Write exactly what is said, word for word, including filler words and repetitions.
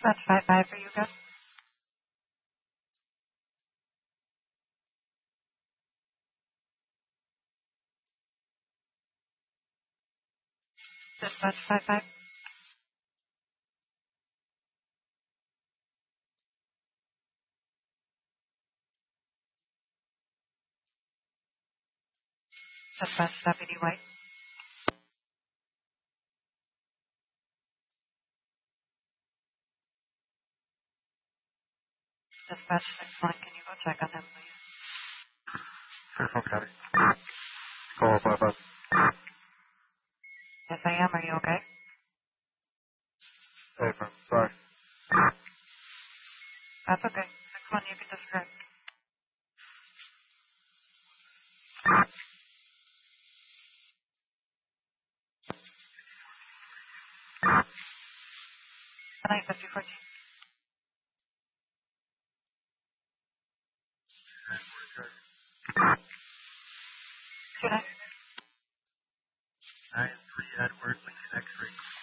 That's five five for you guys. Dispatch five five. Dispatch Deputy White. Dispatch six one, can you go check on him, please? Fairfield County. Call five five. Yes, I am. Are you okay? Hey, man. Sorry. That's okay. six one, you can disconnect. nine fifty fourteen. Two nine. nine three Edward Lincoln X-ray.